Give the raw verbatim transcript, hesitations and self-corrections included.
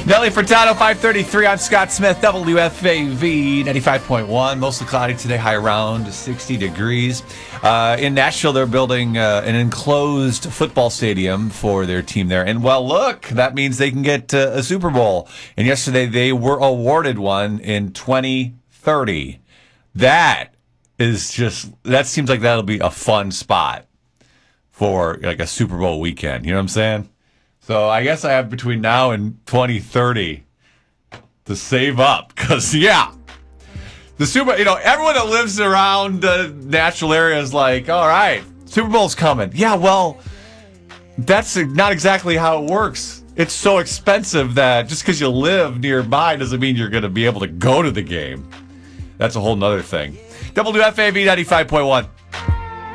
Nelly Furtado, five thirty-three. I'm Scott Smith, W F A V ninety-five point one. Mostly cloudy today, high around sixty degrees. Uh, in Nashville, they're building uh, an enclosed football stadium for their team there. And, well, look, that means they can get uh, a Super Bowl. And yesterday, they were awarded one in twenty thirty. That is just, that seems like that'll be a fun spot for like a Super Bowl weekend. You know what I'm saying? So I guess I have between now and twenty thirty to save up. Because, yeah, the Super, you know, everyone that lives around the natural area is like, all right, Super Bowl's coming. Yeah, well, that's not exactly how it works. It's so expensive that just because you live nearby doesn't mean you're going to be able to go to the game. That's a whole nother thing. W F A V ninety-five point one.